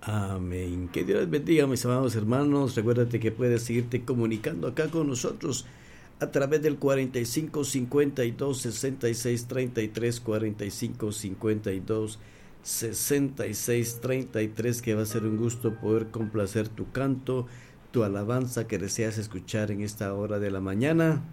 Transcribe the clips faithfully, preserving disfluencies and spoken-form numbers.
Amén. Que Dios les bendiga, mis amados hermanos. Recuérdate que puedes seguirte comunicando acá con nosotros a través del cuarenta y cinco cincuenta y dos sesenta y seis treinta y tres, cuarenta y cinco cincuenta y dos sesenta y seis treinta y tres, que va a ser un gusto poder complacer tu canto, tu alabanza que deseas escuchar en esta hora de la mañana.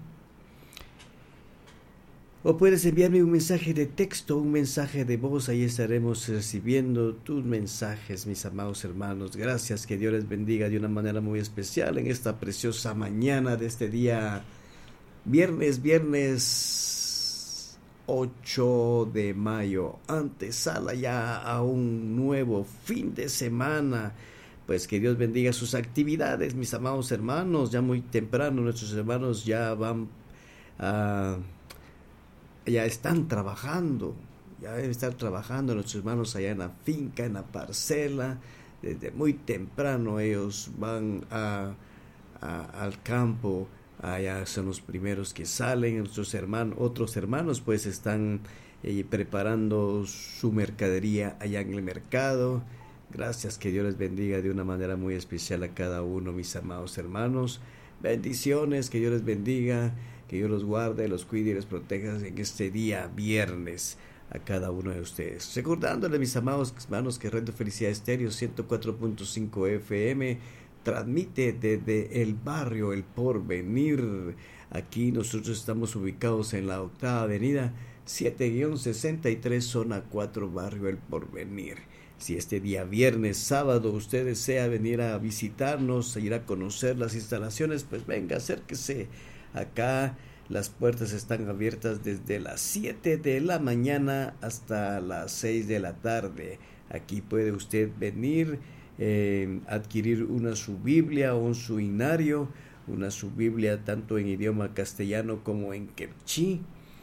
O puedes enviarme un mensaje de texto, un mensaje de voz. Ahí estaremos recibiendo tus mensajes, mis amados hermanos. Gracias, que Dios les bendiga de una manera muy especial en esta preciosa mañana de este día viernes, viernes ocho de mayo, antesala ya a un nuevo fin de semana. Pues que Dios bendiga sus actividades, mis amados hermanos. Ya muy temprano nuestros hermanos ya van a... ya están trabajando, ya deben estar trabajando nuestros hermanos allá en la finca, en la parcela. Desde muy temprano ellos van a, a, al campo, allá son los primeros que salen. Nuestros hermanos, otros hermanos pues están eh, preparando su mercadería allá en el mercado. Gracias, que Dios les bendiga de una manera muy especial a cada uno, mis amados hermanos. Bendiciones, que Dios les bendiga, que Dios los guarde, los cuide y los proteja en este día viernes a cada uno de ustedes. Recordándoles, mis amados hermanos, que Radio Felicidad Estéreo ciento cuatro punto cinco F M transmite desde el barrio El Porvenir. Aquí nosotros estamos ubicados en la octava avenida siete sesenta y tres, zona cuatro, barrio El Porvenir. Si este día viernes, sábado, usted desea venir a visitarnos, a ir a conocer las instalaciones, pues venga, acérquese. Acá las puertas están abiertas desde las siete de la mañana hasta las seis de la tarde. Aquí puede usted venir, eh, adquirir una su Biblia o un su himnario, una su Biblia tanto en idioma castellano como en quechí.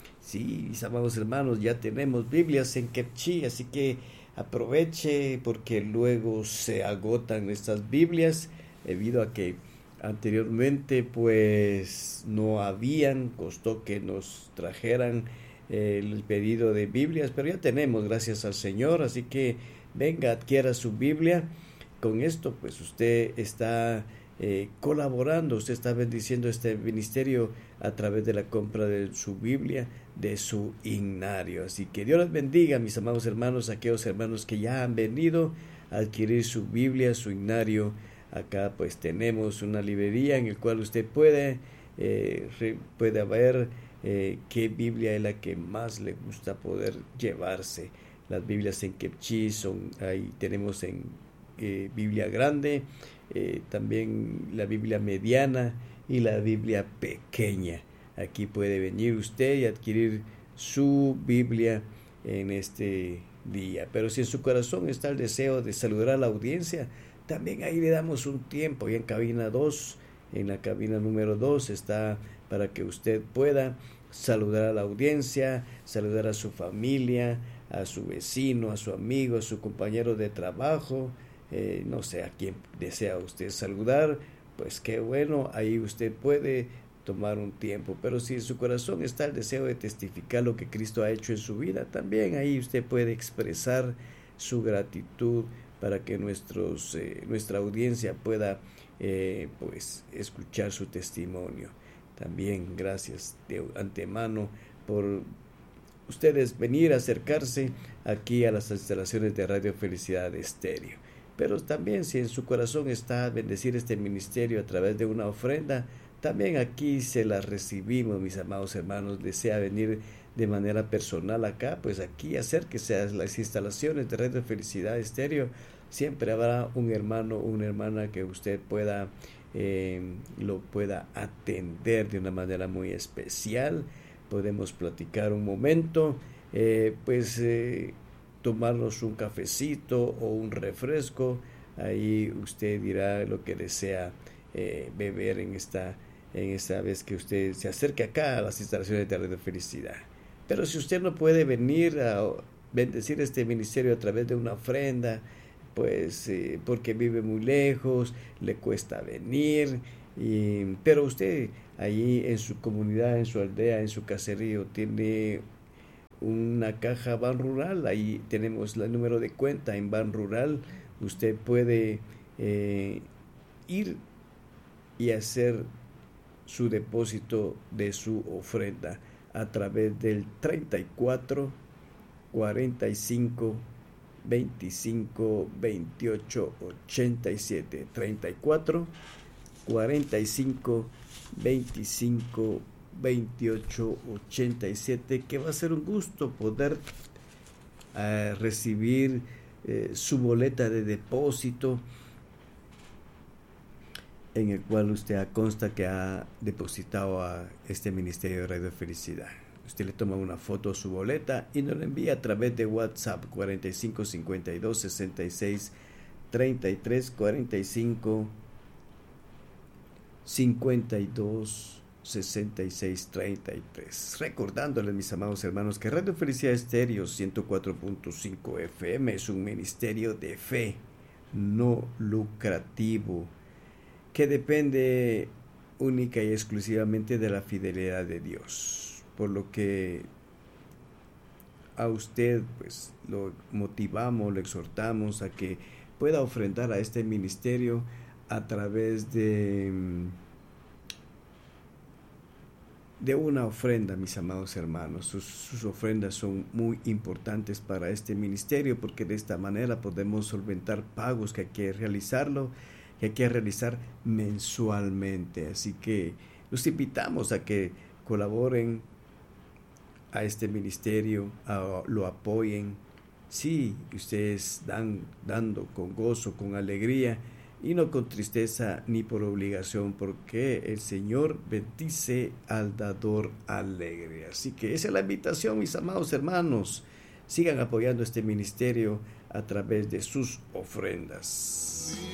Sí, mis amados hermanos, ya tenemos Biblias en quechí, así que aproveche, porque luego se agotan estas Biblias debido a que anteriormente pues no habían, costó que nos trajeran eh, el pedido de Biblias, pero ya tenemos, gracias al Señor. Así que venga, adquiera su Biblia. Con esto pues usted está eh, colaborando, usted está bendiciendo este ministerio a través de la compra de su Biblia, de su himnario. Así que Dios les bendiga, mis amados hermanos, aquellos hermanos que ya han venido a adquirir su Biblia, su himnario. Acá pues tenemos una librería en el cual usted puede, eh, re, puede ver eh, qué Biblia es la que más le gusta poder llevarse. Las Biblias en quechí son, ahí tenemos en eh, Biblia grande, eh, también la Biblia mediana y la Biblia pequeña. Aquí puede venir usted y adquirir su Biblia en este día. Pero si en su corazón está el deseo de saludar a la audiencia, también ahí le damos un tiempo. Y en cabina dos, en la cabina número dos está para que usted pueda saludar a la audiencia, saludar a su familia, a su vecino, a su amigo, a su compañero de trabajo, eh, no sé a quién desea usted saludar. Pues qué bueno, ahí usted puede tomar un tiempo. Pero si en su corazón está el deseo de testificar lo que Cristo ha hecho en su vida, también ahí usted puede expresar su gratitud para que nuestros, eh, nuestra audiencia pueda eh, pues escuchar su testimonio. También gracias de antemano por ustedes venir a acercarse aquí a las instalaciones de Radio Felicidad Estéreo. Pero también, si en su corazón está bendecir este ministerio a través de una ofrenda, también aquí se la recibimos, mis amados hermanos. Desea venir de manera personal acá, pues aquí acérquese a las instalaciones de Radio Felicidad Estéreo. Siempre habrá un hermano o una hermana que usted pueda eh, lo pueda atender de una manera muy especial. Podemos platicar un momento, eh, pues eh, tomarnos un cafecito o un refresco. Ahí usted dirá lo que desea eh, beber en esta, en esta vez que usted se acerque acá a las instalaciones de Radio Felicidad. Pero si usted no puede venir a bendecir este ministerio a través de una ofrenda, pues eh, porque vive muy lejos, le cuesta venir, y, pero usted allí en su comunidad, en su aldea, en su caserío, tiene una caja Ban Rural. Ahí tenemos el número de cuenta en Ban Rural. usted puede eh, ir y hacer su depósito de su ofrenda a través del treinta y cuatro, cuarenta y cinco, veinticinco, veintiocho, ochenta y siete, treinta y cuatro, cuarenta y cinco, veinticinco, veintiocho, ochenta y siete, que va a ser un gusto poder uh, recibir uh, su boleta de depósito, en el cual usted consta que ha depositado a este Ministerio de Radio Felicidad. Usted le toma una foto a su boleta y nos la envía a través de WhatsApp cuarenta y cinco, cincuenta y dos, sesenta y seis, treinta y tres, cuarenta y cinco, cincuenta y dos, sesenta y seis, treinta y tres. Recordándoles, mis amados hermanos, que Radio Felicidad Estéreo ciento cuatro punto cinco F M es un ministerio de fe no lucrativo que depende única y exclusivamente de la fidelidad de Dios, por lo que a usted pues lo motivamos, lo exhortamos a que pueda ofrendar a este ministerio a través de de una ofrenda, mis amados hermanos. Sus, sus ofrendas son muy importantes para este ministerio, porque de esta manera podemos solventar pagos que hay que realizarlo que hay que realizar mensualmente. Así que los invitamos a que colaboren a este ministerio, a, lo apoyen. Sí, ustedes dan dando con gozo, con alegría y no con tristeza ni por obligación, porque el Señor bendice al dador alegre. Así que esa es la invitación, mis amados hermanos. Sigan apoyando este ministerio a través de sus ofrendas.